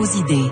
vos idées.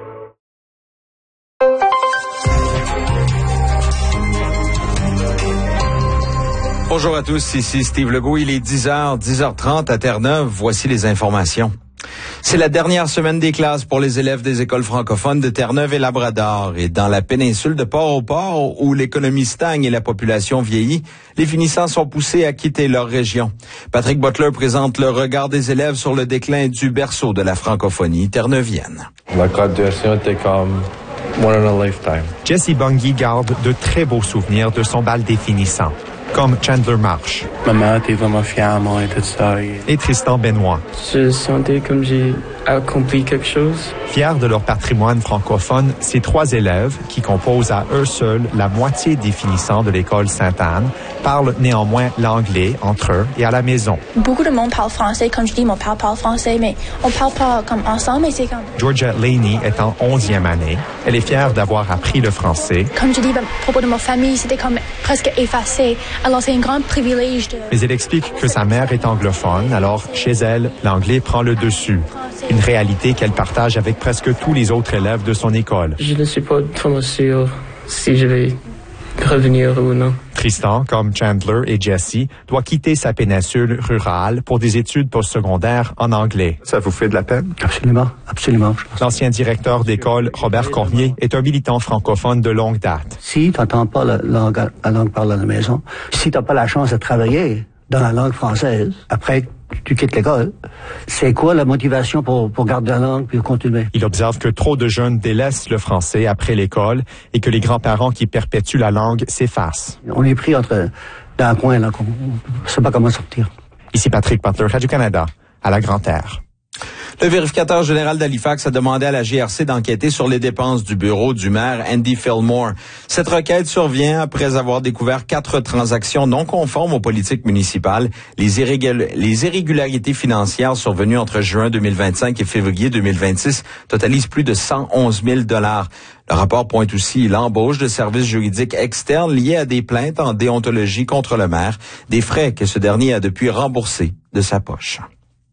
Bonjour à tous, ici Steve Legault. Il est 10h30 à Terre-Neuve. Voici les informations. C'est la dernière semaine des classes pour les élèves des écoles francophones de Terre-Neuve et Labrador. Et dans la péninsule de Port-au-Port, où l'économie stagne et la population vieillit, les finissants sont poussés à quitter leur région. Patrick Butler présente le regard des élèves sur le déclin du berceau de la francophonie terre-neuvienne. La graduation était comme one in a lifetime. Jesse Bungie garde de très beaux souvenirs de son bal des finissants, comme Chandler Marsh. Maman était vraiment fière à moi et tout ça. Et Tristan Benoit. Je sentais comme j'ai accompli quelque chose. Fiers de leur patrimoine francophone, ces trois élèves, qui composent à eux seuls la moitié des finissants de l'école Sainte-Anne, parlent néanmoins l'anglais entre eux et à la maison. Beaucoup de monde parle français. Comme je dis, mon père parle français, mais on parle pas comme ensemble, mais c'est comme... Georgia Laney est en 11e année. Elle est fière d'avoir appris le français. Comme je dis, à propos de ma famille, c'était comme presque effacé. Alors c'est un grand privilège de... Mais elle explique que sa mère est anglophone, alors chez elle, l'anglais prend le dessus. Une réalité qu'elle partage avec presque tous les autres élèves de son école. Je ne suis pas vraiment sûr si je vais revenir ou non. Tristan, comme Chandler et Jesse, doit quitter sa péninsule rurale pour des études postsecondaires en anglais. Ça vous fait de la peine? Absolument, absolument. L'ancien directeur d'école, Robert Cormier, est un militant francophone de longue date. Si tu n'entends pas la langue parlée à la maison, si tu n'as pas la chance de travailler dans la langue française, après tu quittes l'école, c'est quoi la motivation pour garder la langue puis continuer? Il observe que trop de jeunes délaissent le français après l'école et que les grands-parents qui perpétuent la langue s'effacent. On est pris dans un coin là, on ne sait pas comment sortir. Ici Patrick Butler, Radio-Canada, à la Grande-Terre. Le vérificateur général d'Halifax a demandé à la GRC d'enquêter sur les dépenses du bureau du maire Andy Fillmore. Cette requête survient après avoir découvert 4 transactions non conformes aux politiques municipales. Les irrégularités financières survenues entre juin 2025 et février 2026 totalisent plus de 111 000 $. Le rapport pointe aussi l'embauche de services juridiques externes liés à des plaintes en déontologie contre le maire, des frais que ce dernier a depuis remboursés de sa poche.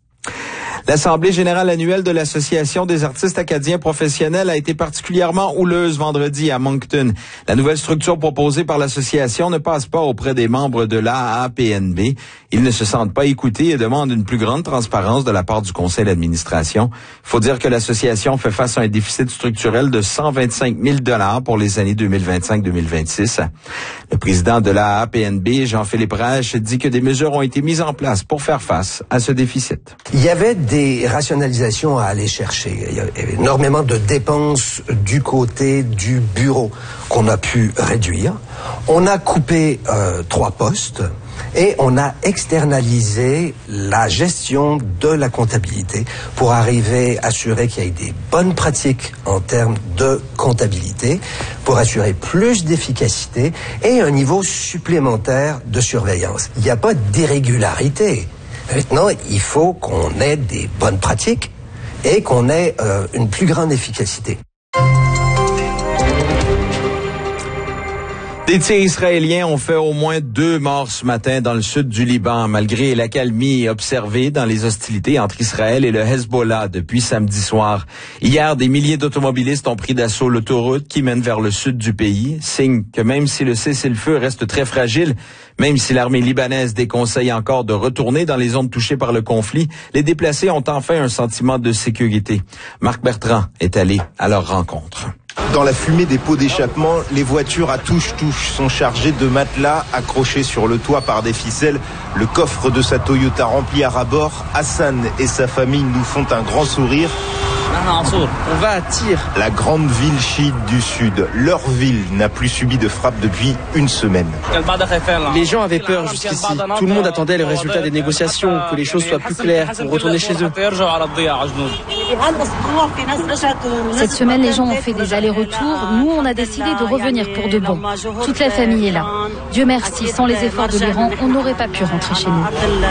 L'Assemblée générale annuelle de l'Association des artistes acadiens professionnels a été particulièrement houleuse vendredi à Moncton. La nouvelle structure proposée par l'association ne passe pas auprès des membres de l'AAPNB. Ils ne se sentent pas écoutés et demandent une plus grande transparence de la part du conseil d'administration. Il faut dire que l'association fait face à un déficit structurel de 125 000 $ pour les années 2025-2026. Le président de l'AAPNB, Jean-Philippe Rache, dit que des mesures ont été mises en place pour faire face à ce déficit. Il y avait des rationalisations à aller chercher. Il y avait énormément de dépenses du côté du bureau qu'on a pu réduire. On a coupé 3 postes et on a externalisé la gestion de la comptabilité pour arriver à assurer qu'il y ait des bonnes pratiques en termes de comptabilité, pour assurer plus d'efficacité et un niveau supplémentaire de surveillance. Il n'y a pas d'irrégularité. Maintenant, il faut qu'on ait des bonnes pratiques et qu'on ait une plus grande efficacité. Des tirs israéliens ont fait au moins 2 morts ce matin dans le sud du Liban, malgré l'accalmie observée dans les hostilités entre Israël et le Hezbollah depuis samedi soir. Hier, des milliers d'automobilistes ont pris d'assaut l'autoroute qui mène vers le sud du pays, signe que même si le cessez-le-feu reste très fragile, même si l'armée libanaise déconseille encore de retourner dans les zones touchées par le conflit, les déplacés ont enfin un sentiment de sécurité. Marc Bertrand est allé à leur rencontre. Dans la fumée des pots d'échappement, les voitures à touche-touche sont chargées de matelas accrochés sur le toit par des ficelles. Le coffre de sa Toyota rempli à ras-bord. Hassan et sa famille nous font un grand sourire. On va à Tyr. La grande ville chiite du sud. Leur ville n'a plus subi de frappe depuis une semaine. Les gens avaient peur jusqu'ici. Tout le monde attendait le résultat des négociations, que les choses soient plus claires pour retourner chez eux. Cette semaine, les gens ont fait des allers-retours. Nous, on a décidé de revenir pour de bon. Toute la famille est là. Dieu merci, sans les efforts de l'Iran, on n'aurait pas pu rentrer chez nous.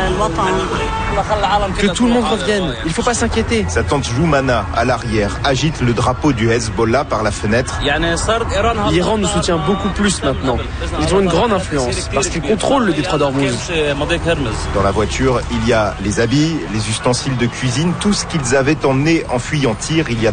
Que tout le monde revienne. Il ne faut pas s'inquiéter. Sa tante Joumana, à l'arrière, agite le drapeau du Hezbollah par la fenêtre. L'Iran nous soutient beaucoup plus maintenant. Ils ont une grande influence parce qu'ils contrôlent le détroit d'Ormuz. Dans la voiture, il y a les habits, les ustensiles de cuisine, tout ce qu'ils avaient emmené en fuyant Tyr il y a